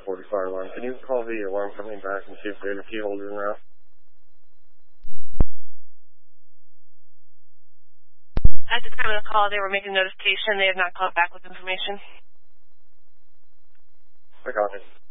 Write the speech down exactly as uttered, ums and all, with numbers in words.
forty fire alarm. Can you call the alarm company back and see if they have a key holder in route? At the time of the call, they were making notification. They have not called back with information. I got it.